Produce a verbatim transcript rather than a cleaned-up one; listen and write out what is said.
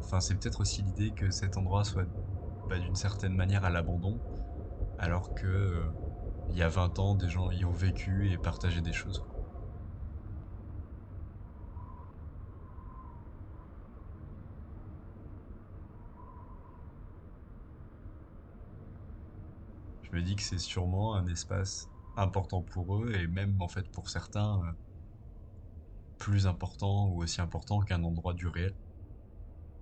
enfin, c'est peut-être aussi l'idée que cet endroit soit, bah, d'une certaine manière à l'abandon, alors que, heu, il y a vingt ans, des gens y ont vécu et partagé des choses, quoi. Je me dis que c'est sûrement un espace important pour eux et même, en fait, pour certains, heu, plus important ou aussi important qu'un endroit du réel.